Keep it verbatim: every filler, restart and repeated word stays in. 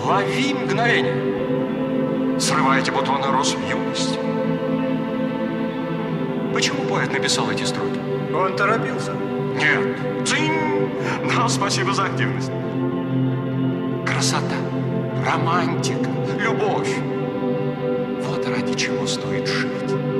Лови мгновение. Срывайте, будто он рос в юности. Почему поэт написал эти строки? Он торопился. Нет. Цинь! Но спасибо за активность. Красота, романтика, любовь. Вот ради чего стоит жить.